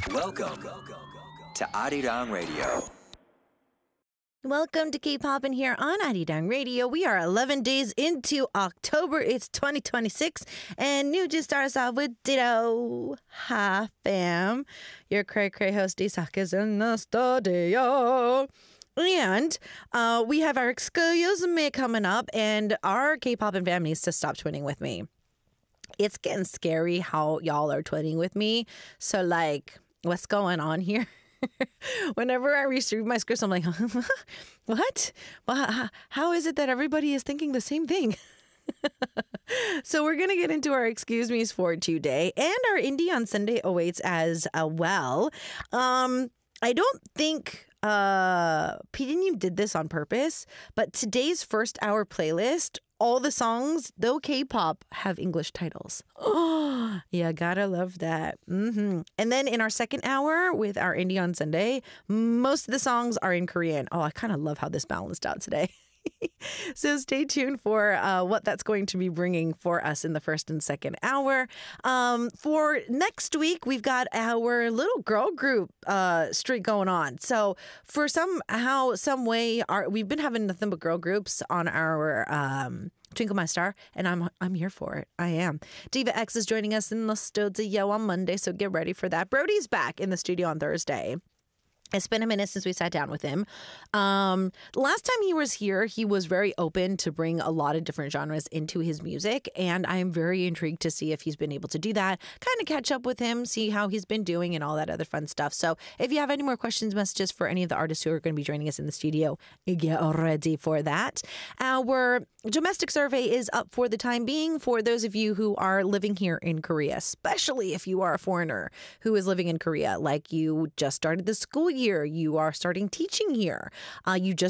Welcome to Arirang Radio. Welcome to K-Poppin' here on Arirang Radio. We are 11 days into October. It's 2026, and New just starts off with Ditto. Hi, fam. Your cray-cray host, Isak, is in the studio. And we have our Excuse Me coming up, and our K-Poppin' fam needs to stop twinning with me. It's getting scary how y'all are twinning with me. So, what's going on here? Whenever I read my scripts, I'm like, what? Well, how is it that everybody is thinking the same thing? So we're going to get into our excuse me's for today, and our Indie on Sunday awaits as well. I don't think Pidinim did this on purpose, but today's first hour playlist, all the songs, though K-pop, have English titles. Oh, yeah, gotta love that. And then in our second hour with our Indie on Sunday, most of the songs are in Korean. Oh, I kind of love how this balanced out today. So stay tuned for what that's going to be bringing for us in the first and second hour. For next week, we've got our little girl group streak going on. So for some way, we've been having nothing but girl groups on our Twinkle My Star, and I'm here for it. I am. Diva X is joining us in the studio on Monday, so get ready for that. Brody's back in the studio on Thursday. It's been a minute since we sat down with him. Last time he was here, he was very open to bring a lot of different genres into his music, and I'm very intrigued to see if he's been able to do that, kind of catch up with him, see how he's been doing and all that other fun stuff. So if you have any more questions, messages for any of the artists who are going to be joining us in the studio, get ready for that. Our domestic survey is up for the time being for those of you who are living here in Korea, especially if you are a foreigner who is living in Korea, like you just started the school year, you are starting teaching here, you just